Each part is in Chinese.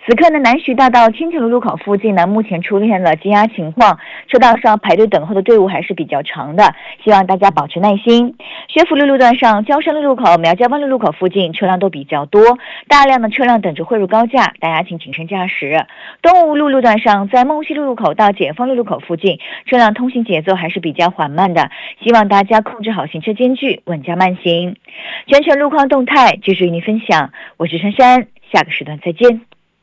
此刻呢，南徐大道青城路路口附近呢，目前出现了积压情况，车道上排队等候的队伍还是比较长的，希望大家保持耐心。学府路路段上，焦山路路口、苗家湾路路口附近车辆都比较多，大量的车辆等着汇入高架，大家请谨慎驾驶。东吴路路段上，在梦溪路路口到解放路路口附近，车辆通行节奏还是比较缓慢的，希望大家控制好行车间距，稳驾慢行。全程路况动态继续与您分享，我是珊珊，下个时段再见。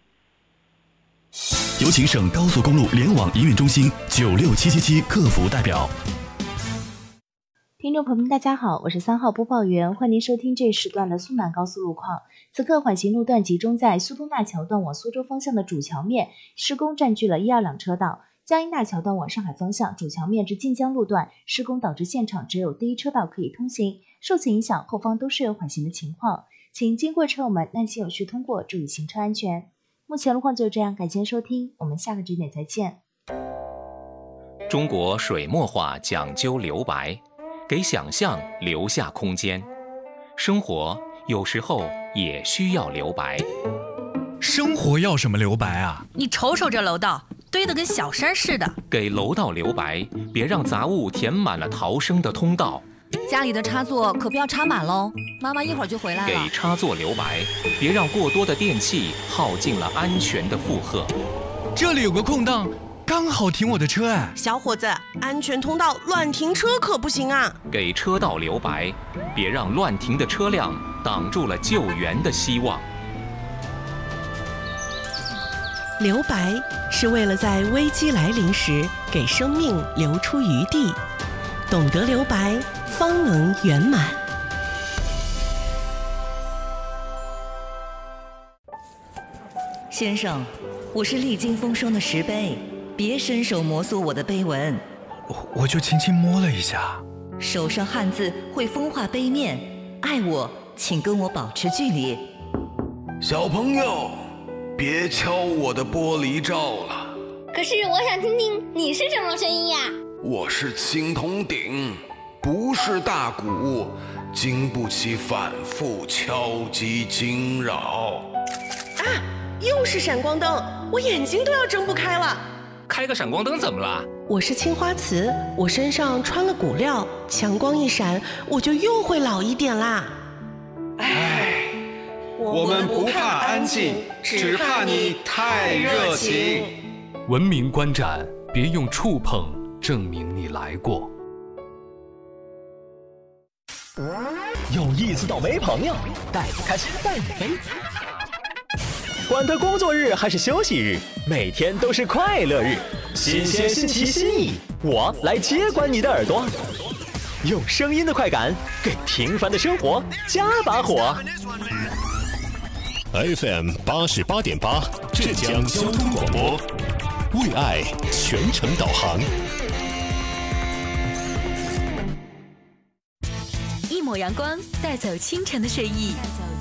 有请省高速公路联网营运中心96777客服代表。 听众朋友们大家好，我是3号播报员，欢迎您收听这时段的苏南高速路况。此刻缓行路段集中在苏东大桥段往苏州方向的主桥面，施工占据了1、2两车道。江阴大桥段往上海方向主桥面至晋江路段施工导致现场只有第一车道可以通行，受此影响后方都是有缓行的情况，请经过车友们耐心有序通过，注意行车安全。目前路况就这样，感谢收听，我们下个节点再见。 中国水墨画讲究留白，给想象留下空间，生活有时候也需要留白。 生活要什么留白啊？ 你瞅瞅这楼道堆得跟小山似的， 给楼道留白，别让杂物填满了逃生的通道。 家里的插座可不要插满喽，妈妈一会儿就回来了。 给插座留白，别让过多的电器耗尽了安全的负荷。 这里有个空档，刚好停我的车哎。 小伙子，安全通道乱停车可不行啊。 给车道留白，别让乱停的车辆挡住了救援的希望。 留白是为了在危机来临时给生命留出余地，懂得留白方能圆满。 先生，我是历经风霜的石碑，别伸手摩挲我的碑文。 我就轻轻摸了一下。 手上汗渍会风化碑面，爱我请跟我保持距离。 小朋友，别敲我的玻璃罩了。 可是我想听听你是什么声音呀？ 我是青铜鼎，不是大鼓，经不起反复敲击惊扰。 啊，又是闪光灯，我眼睛都要睁不开了。 开个闪光灯怎么了？ 我是青花瓷，我身上穿了骨料，强光一闪，我就又会老一点啦。 唉，我们不怕安静，只怕你太热情。 文明观展，别用触碰证明你来过。 有意思倒霉朋友，带你开心带你飞。管他工作日还是休息日，每天都是快乐日。新鲜新奇新意，我来接管你的耳朵，用声音的快感给平凡的生活加把火。 FM 88.8浙江交通广播，为爱全程导航。 一抹阳光，带走清晨的睡意。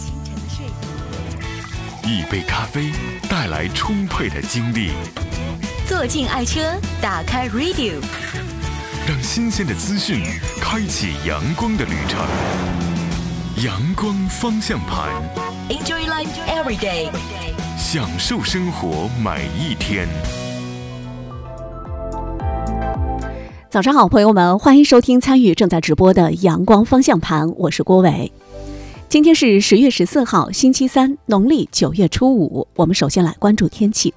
一杯咖啡，带来充沛的精力。 坐进爱车，打开 Radio， 让新鲜的资讯开启阳光的旅程。阳光方向盘 Enjoy life every day， 享受生活每一天。 早上好，朋友们，欢迎收听参与正在直播的阳光方向盘，我是郭伟。今天是10月14号，星期三，农历9月初5。我们首先来关注天气。